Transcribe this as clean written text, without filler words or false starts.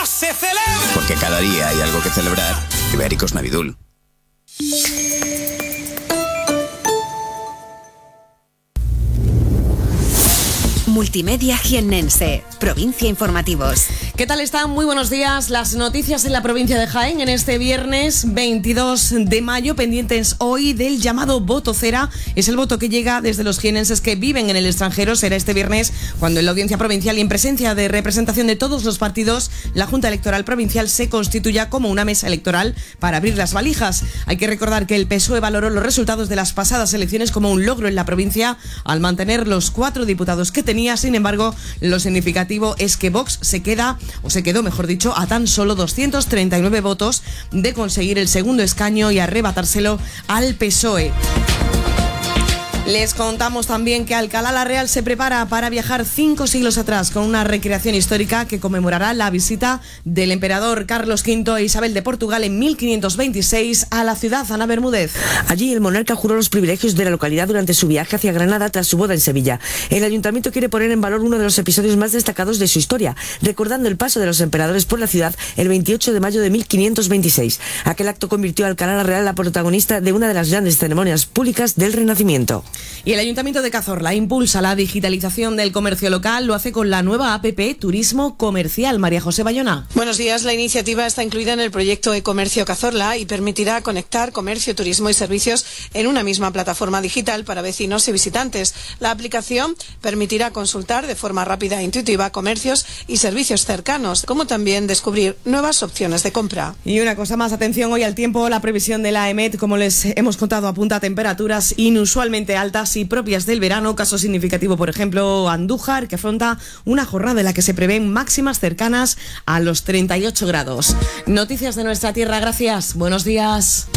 se celebra. Porque cada día hay algo que celebrar. Ibéricos Navidul. Multimedia Jiennense, Provincia Informativos. ¿Qué tal están? Muy buenos días. Las noticias en la provincia de Jaén en este viernes 22 de mayo, pendientes hoy del llamado voto cera. Es el voto que llega desde los jiennenses que viven en el extranjero. Será este viernes cuando en la audiencia provincial y en presencia de representación de todos los partidos, la Junta Electoral Provincial se constituya como una mesa electoral para abrir las valijas. Hay que recordar que el PSOE valoró los resultados de las pasadas elecciones como un logro en la provincia al mantener los 4 diputados que tenía. Sin embargo, lo significativo es que Vox se quedó, mejor dicho, a tan solo 239 votos de conseguir el segundo escaño y arrebatárselo al PSOE. Les contamos también que Alcalá la Real se prepara para viajar 5 siglos atrás con una recreación histórica que conmemorará la visita del emperador Carlos V e Isabel de Portugal en 1526 a la ciudad. Ana Bermúdez. Allí el monarca juró los privilegios de la localidad durante su viaje hacia Granada tras su boda en Sevilla. El ayuntamiento quiere poner en valor uno de los episodios más destacados de su historia, recordando el paso de los emperadores por la ciudad el 28 de mayo de 1526. Aquel acto convirtió a Alcalá la Real en la protagonista de una de las grandes ceremonias públicas del Renacimiento. Y el Ayuntamiento de Cazorla impulsa la digitalización del comercio local. Lo hace con la nueva APP Turismo Comercial. María José Bayona. Buenos días. La iniciativa está incluida en el proyecto E-Comercio Cazorla y permitirá conectar comercio, turismo y servicios en una misma plataforma digital para vecinos y visitantes. La aplicación permitirá consultar de forma rápida e intuitiva comercios y servicios cercanos, como también descubrir nuevas opciones de compra. Y una cosa más, atención hoy al tiempo. La previsión de la EMET, como les hemos contado, apunta a temperaturas inusualmente altas y propias del verano. Caso significativo, por ejemplo, Andújar, que afronta una jornada en la que se prevén máximas cercanas a los 38 grados. Noticias de nuestra tierra, gracias. Buenos días.